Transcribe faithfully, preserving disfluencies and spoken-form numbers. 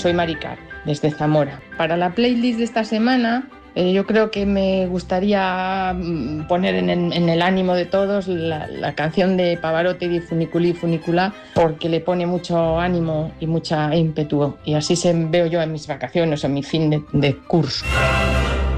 soy Maricar, desde Zamora. Para la playlist de esta semana, eh, yo creo que me gustaría poner en el, en el ánimo de todos la, la canción de Pavarotti di Funiculi Funicula, porque le pone mucho ánimo y mucha ímpetu, y así se veo yo en mis vacaciones o en mi fin de, de curso.